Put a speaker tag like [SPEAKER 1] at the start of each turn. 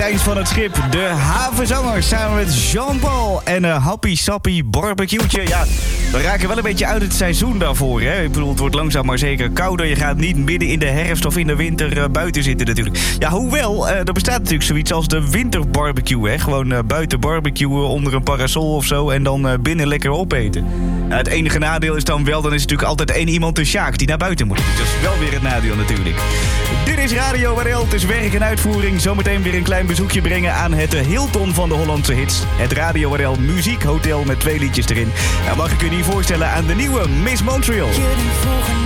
[SPEAKER 1] kapiteins van het schip, de havenzangers, samen met Jean-Paul en een happy sappy barbecue'tje. Ja, we raken wel een beetje uit het seizoen daarvoor, hè. Ik bedoel, het wordt langzaam maar zeker kouder. Je gaat niet midden in de herfst of in de winter buiten zitten natuurlijk. Ja, hoewel, er bestaat natuurlijk zoiets als de winterbarbecue, hè. Gewoon buiten barbecuen onder een parasol of zo en dan binnen lekker opeten. Het enige nadeel is dan wel, dan is natuurlijk altijd één iemand de Sjaak die naar buiten moet. Dat is wel weer het nadeel natuurlijk. Dit is Radio WRL, het is werk en uitvoering. Zometeen weer een klein bezoekje brengen aan het Hilton van de Hollandse hits. Het Radio WRL muziekhotel met 2 liedjes erin. Nou, mag ik u niet voorstellen aan de nieuwe Miss Montreal.
[SPEAKER 2] Jullie vroegen